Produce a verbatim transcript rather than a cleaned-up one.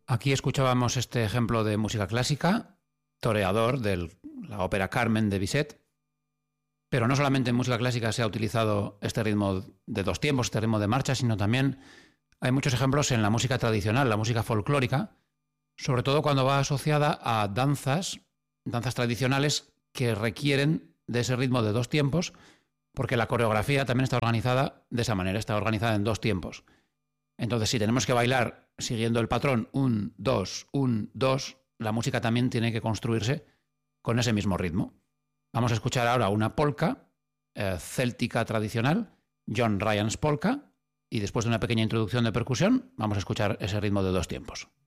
Aquí escuchábamos este ejemplo de música clásica, Toreador, de la ópera Carmen de Bizet. Pero no solamente en música clásica se ha utilizado este ritmo de dos tiempos, este ritmo de marcha, sino también hay muchos ejemplos en la música tradicional, la música folclórica, sobre todo cuando va asociada a danzas, danzas tradicionales que requieren de ese ritmo de dos tiempos, porque la coreografía también está organizada de esa manera, está organizada en dos tiempos. Entonces, si tenemos que bailar siguiendo el patrón un, dos, un, dos, la música también tiene que construirse con ese mismo ritmo. Vamos a escuchar ahora una polka eh, céltica tradicional, John Ryan's Polka, y después de una pequeña introducción de percusión, vamos a escuchar ese ritmo de dos tiempos.